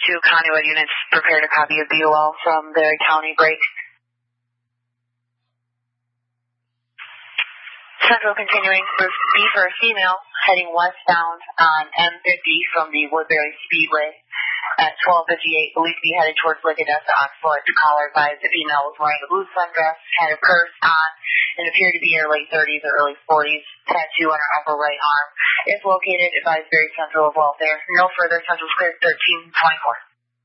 2 Conduit units prepared a copy of BOL from the county break. Central continuing, Group B for a female, heading westbound on M50 from the Woodbury Speedway at 12:58, believed to be headed towards Lickadessa on foot. The caller advised the female was wearing a blue sundress, had a purse on, and appeared to be in her late 30s or early 40s, tattoo on her upper right arm. If located, advised Berry Central of welfare. No further, Central's cleared 1324.